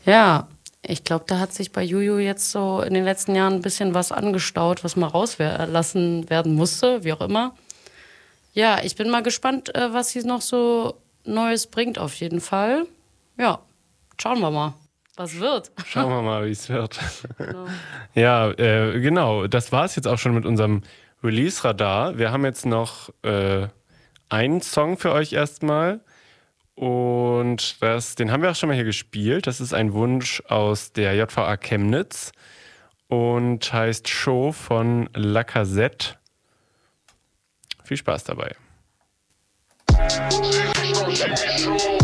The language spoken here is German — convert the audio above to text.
Ja, ich glaube, da hat sich bei Juju jetzt so in den letzten Jahren ein bisschen was angestaut, was mal rauslassen werden musste, wie auch immer. Ja, ich bin mal gespannt, was sie noch so Neues bringt auf jeden Fall. Ja, schauen wir mal, was wird. Schauen wir mal, wie es wird. Genau. Ja, genau. Das war es jetzt auch schon mit unserem Release-Radar. Wir haben jetzt noch einen Song für euch erstmal. Und den haben wir auch schon mal hier gespielt. Das ist ein Wunsch aus der JVA Chemnitz und heißt Show von Lacazette. Viel Spaß dabei.